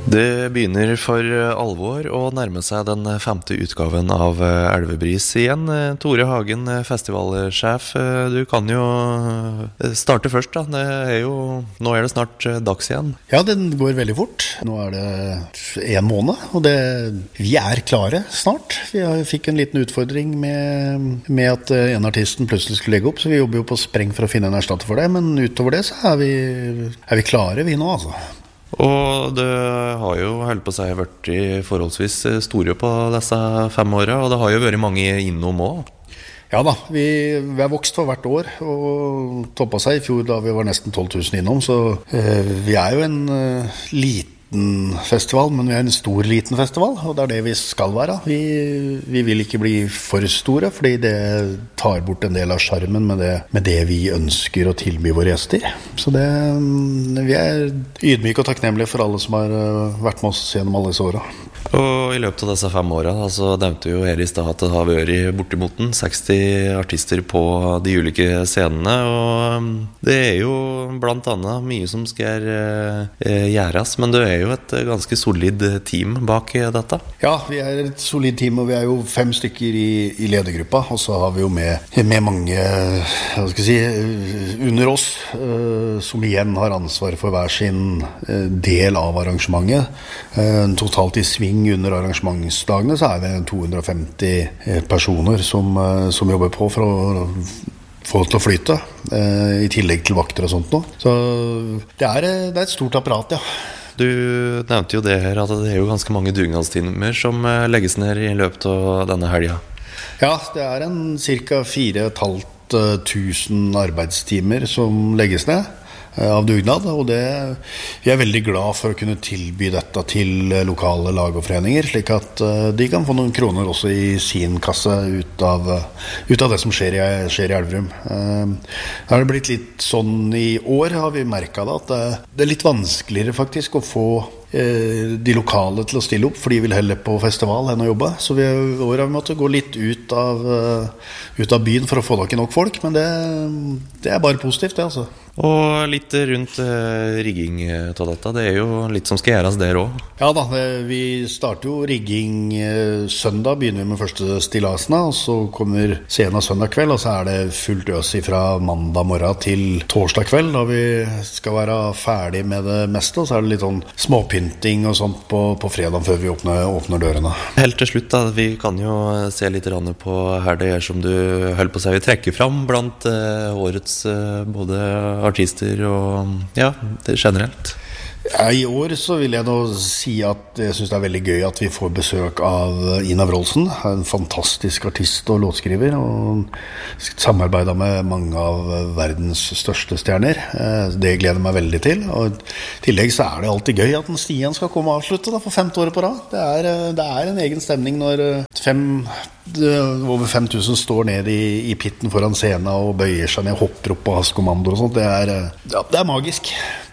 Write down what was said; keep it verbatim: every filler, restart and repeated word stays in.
Det begynner for alvor å nærme seg den femte utgaven av Elvebris igjen. Tore Hagen, festivalsjef, du kan jo starte først da. Det er jo, nå er det snart dags igjen. Ja, den går veldig fort. Nå er det en måned, og det, vi er klare snart. Vi fikk en liten utfordring med, med at en artisten plutselig skulle legge opp, så vi jobber jo på spreng for å finne en erstatter for det, men utover det så er vi, er vi klare vi nå, altså. Og det har jo holdt på seg vært forholdsvis store på disse fem årene, og det har jo vært mange innom også. Ja da, vi, vi har vokst for hvert år, og toppet seg i fjor da vi var nesten tolv tusen innom, så eh, vi er jo en eh, liten festival, men vi er en stor liten festival, og det er det vi skal være. Vi, vi vil ikke bli for store, fordi det tar bort en del av skjermen med det, med det vi ønsker å tilby våre gjester. Så det, vi er ydmyke og takknemlige for alle som har vært med oss gjennom alle disse årene. Og i løpet av disse fem årene, altså nevnte jo her i sted at det har vært bortimot seksti artister på de ulike scenene, og det er jo blant annet mye som skal eh, gjøres, men det er jo et ganske solid team bak dette. Ja, vi er et solid team, og vi er jo fem stykker i, i ledergruppa, og så har vi jo med, med mange, hva skal jeg si, under oss, uh, som igjen har ansvar for hver sin uh, del av arrangementet. Uh, totalt i sving under arrangementsdagene så er vi to hundre og femti personer som, uh, som jobber på for å få det til å flyte, uh, i tillegg til vakter og sånt nå. Så det er, det er et stort apparat, ja. Du nevnte jo det her, at det er jo ganske mange dugnadstimer som legges ned i løpet av denne helgen. Ja, det er en cirka fire og et halvt tusen arbeidstimer som legges ned av dugnad, og det, vi er veldig glad for å kunne tilby dette til lokale lag og foreninger, slik at de kan få noen kroner også i sin kasse ut av, ut av det som skjer i, skjer i Elverum. Det har blitt litt sånn i år, har vi merket det, at det, det er litt vanskeligere faktisk å få de lokale til å stille opp, for de vil heller på festival enn å jobbe. Så vi i år har vi måttet gå litt ut av, ut av byen for å få nok nok folk, men det, det er bare positivt, det altså. Og litt rundt eh, rigging av dette, det er jo litt som skal gjøres der også. Ja da, det, vi starter jo rigging eh, søndag, begynner vi med første stillasene, og så kommer scenen søndag kveld, og så er det fullt øs fra mandag morgen til torsdag kveld, da vi skal være ferdig med det meste, og så er det litt sånn småpynting og sånt på, på fredag før vi åpner, åpner dørene. Helt til slutt da, vi kan jo se litt på her det er som du holder på å si, vi trekker fram blant eh, årets eh, både artister og ja, det er generelt. Ja, i år så vil jeg nå si at jeg synes det er veldig gøy at vi får besøk av Ina Wroldsen, en fantastisk artist og låtskriver, og samarbeidet med mange av verdens største stjerner. Det gleder meg veldig til, og i tillegg så er det alltid gøy at en Stian skal komme og avslutte da, for femte året på rad. Det er, det er en egen stemning når fem over fem tusen står ned i, i pitten foran scenen og bøyer seg ned, hopper opp på hans kommandoer og sånt. Det er, ja, det er magisk.